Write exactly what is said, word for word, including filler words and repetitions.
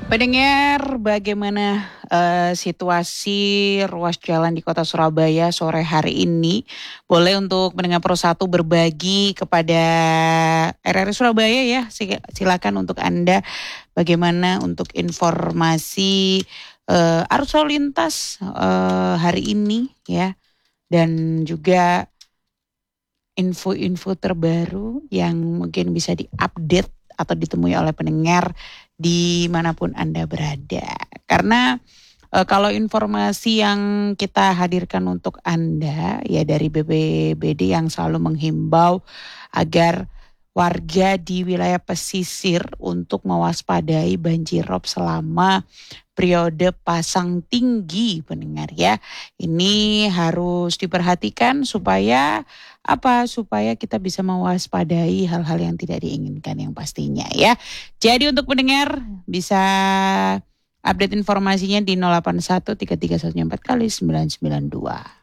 Pendengar, bagaimana uh, situasi ruas jalan di kota Surabaya sore hari ini? Boleh untuk pendengar Pro satu berbagi kepada R R I Surabaya ya. Silakan untuk Anda bagaimana untuk informasi uh, arus lalu lintas uh, hari ini ya. Dan juga info-info terbaru yang mungkin bisa diupdate atau ditemui oleh pendengar dimanapun Anda berada. Karena e, kalau informasi yang kita hadirkan untuk Anda ya dari B P B D yang selalu menghimbau agar warga di wilayah pesisir untuk mewaspadai banjirop selama periode pasang tinggi pendengar ya. Ini harus diperhatikan supaya apa? Supaya kita bisa mewaspadai hal-hal yang tidak diinginkan yang pastinya ya. Jadi untuk pendengar bisa update informasinya di nol delapan satu tiga tiga satu empat kali sembilan sembilan dua.